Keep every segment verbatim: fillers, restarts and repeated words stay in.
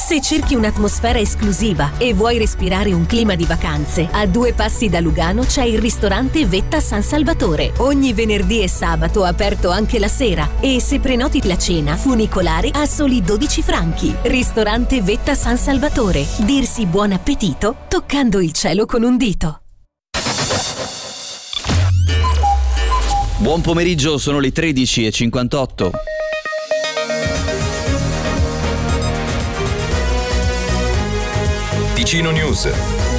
Se cerchi un'atmosfera esclusiva e vuoi respirare un clima di vacanze, a due passi da Lugano c'è il ristorante Vetta San Salvatore. Ogni venerdì e sabato aperto anche la sera, e se prenoti la cena funicolare a soli dodici franchi. Ristorante Vetta San Salvatore. Dirsi buon appetito toccando il cielo con un dito. Buon pomeriggio, sono le tredici e cinquantotto. Ticino News.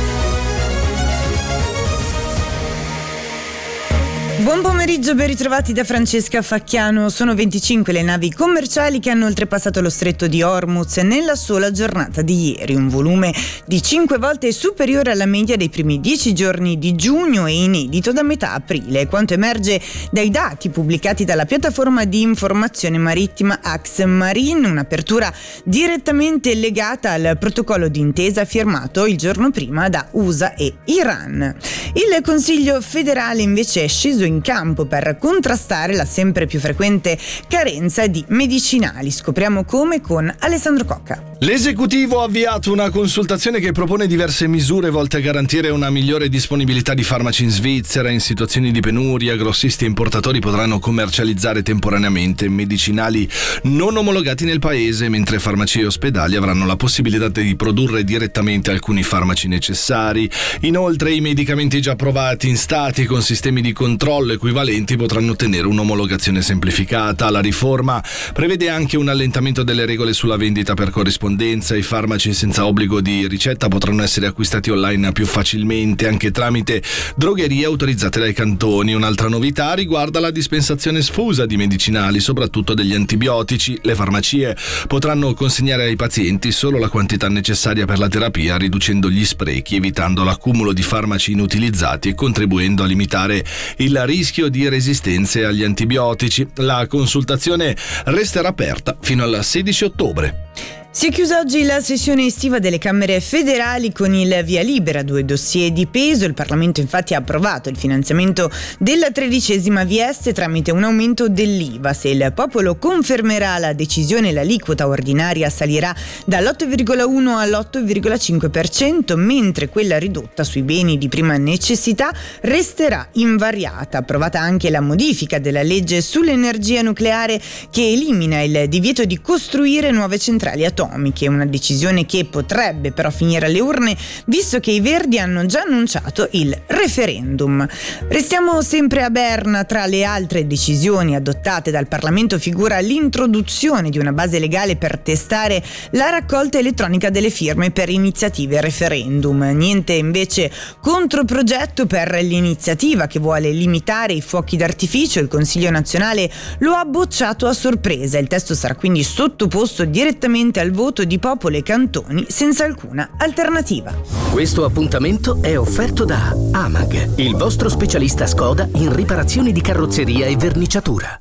Buon pomeriggio, ben ritrovati da Francesca Facchiano. Sono venticinque le navi commerciali che hanno oltrepassato lo stretto di Hormuz nella sola giornata di ieri, un volume di cinque volte superiore alla media dei primi dieci giorni di giugno e inedito da metà aprile, quanto emerge dai dati pubblicati dalla piattaforma di informazione marittima Ax Marine, un'apertura direttamente legata al protocollo d'intesa firmato il giorno prima da U S A e Iran. Il Consiglio federale invece è sceso in campo per contrastare la sempre più frequente carenza di medicinali. Scopriamo come con Alessandro Cocca. L'esecutivo ha avviato una consultazione che propone diverse misure volte a garantire una migliore disponibilità di farmaci in Svizzera. In situazioni di penuria, grossisti e importatori potranno commercializzare temporaneamente medicinali non omologati nel paese, mentre farmacie e ospedali avranno la possibilità di produrre direttamente alcuni farmaci necessari. Inoltre, i medicamenti già approvati in stati con sistemi di controllo equivalenti potranno ottenere un'omologazione semplificata. La riforma prevede anche un allentamento delle regole sulla vendita per corrispondenza. I farmaci senza obbligo di ricetta potranno essere acquistati online più facilmente, anche tramite drogherie autorizzate dai cantoni. Un'altra novità riguarda la dispensazione sfusa di medicinali, soprattutto degli antibiotici. Le farmacie potranno consegnare ai pazienti solo la quantità necessaria per la terapia, riducendo gli sprechi, evitando l'accumulo di farmaci inutilizzati e contribuendo a limitare il rischio di resistenze agli antibiotici. La consultazione resterà aperta fino al sedici ottobre. Si è chiusa oggi la sessione estiva delle Camere federali con il via libera, due dossier di peso. Il Parlamento infatti ha approvato il finanziamento della tredicesima V S tramite un aumento dell'I V A. Se il popolo confermerà la decisione, l'aliquota ordinaria salirà dall'otto virgola uno all'otto virgola cinque per cento, mentre quella ridotta sui beni di prima necessità resterà invariata. Approvata anche la modifica della legge sull'energia nucleare che elimina il divieto di costruire nuove centrali atomiche. Una decisione che potrebbe però finire alle urne, visto che i Verdi hanno già annunciato il referendum. Restiamo sempre a Berna. Tra le altre decisioni adottate dal Parlamento figura l'introduzione di una base legale per testare la raccolta elettronica delle firme per iniziative referendum. Niente invece controprogetto per l'iniziativa che vuole limitare i fuochi d'artificio. Il Consiglio nazionale lo ha bocciato a sorpresa. Il testo sarà quindi sottoposto direttamente al voto di popolo e cantoni senza alcuna alternativa. Questo appuntamento è offerto da Amag, il vostro specialista Skoda in riparazioni di carrozzeria e verniciatura.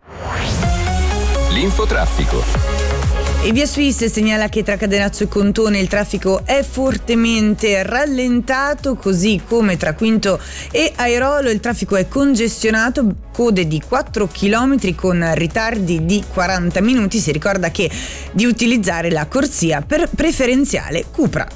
L'infotraffico. E Via Suisse segnala che tra Cadenazzo e Contone il traffico è fortemente rallentato, così come tra Quinto e Airolo il traffico è congestionato, code di quattro chilometri con ritardi di quaranta minuti. Si ricorda che di utilizzare la corsia per preferenziale Cupra.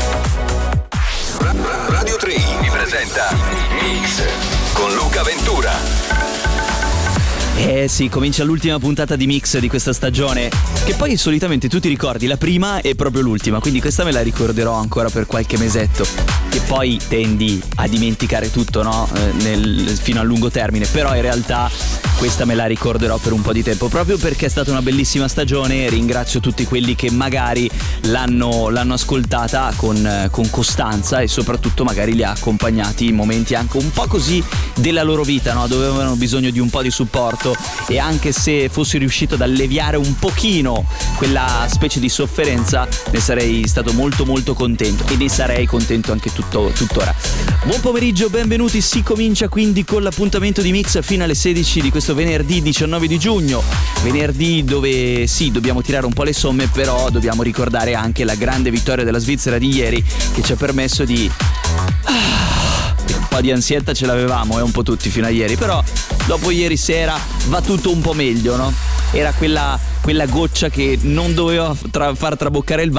Radio tre vi presenta Mix con Luca Ventura. Eh sì, comincia l'ultima puntata di Mix di questa stagione, che poi solitamente tu ti ricordi la prima e proprio l'ultima, quindi questa me la ricorderò ancora per qualche mesetto, che poi tendi a dimenticare tutto, no? Eh, nel, fino a lungo termine, però in realtà questa me la ricorderò per un po' di tempo, proprio perché è stata una bellissima stagione. Ringrazio tutti quelli che magari l'hanno, l'hanno ascoltata con, con costanza, e soprattutto magari li ha accompagnati in momenti anche un po' così della loro vita, no? Dove avevano bisogno di un po' di supporto, e anche se fossi riuscito ad alleviare un pochino quella specie di sofferenza, ne sarei stato molto molto contento, e ne sarei contento anche tutto, tuttora. Buon pomeriggio, benvenuti. Si comincia quindi con l'appuntamento di Mix fino alle sedici di questo venerdì diciannove di giugno, venerdì dove sì, dobbiamo tirare un po' le somme, però dobbiamo ricordare anche la grande vittoria della Svizzera di ieri, che ci ha permesso di ah, un po' di ansietta ce l'avevamo, e un po' tutti fino a ieri, però dopo ieri sera va tutto un po' meglio, no? Era quella, quella goccia che non doveva tra, far traboccare il